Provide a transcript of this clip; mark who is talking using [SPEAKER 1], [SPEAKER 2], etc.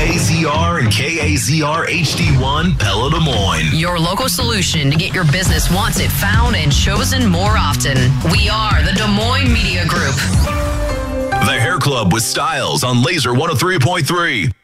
[SPEAKER 1] KAZR and KAZR HD1 Pella Des Moines.
[SPEAKER 2] Your local solution to get your business wants it found and chosen more often. We are the Des Moines Media Group.
[SPEAKER 1] The Hair Club with Styles on Laser 103.3.